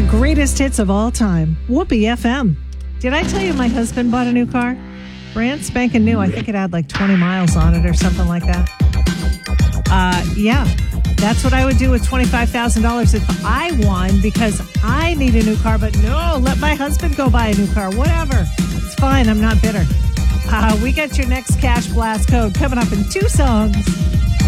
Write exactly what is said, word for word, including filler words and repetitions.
greatest hits of all time. Whoopee F M. Did I tell you my husband bought a new car? Brand spanking new. I think it had like twenty miles on it or something like that. Uh, yeah, that's what I would do with twenty-five thousand dollars if I won, because I need a new car. But no, let my husband go buy a new car. Whatever. It's fine. I'm not bitter. Uh, we got your next Cash Blast code coming up in two songs.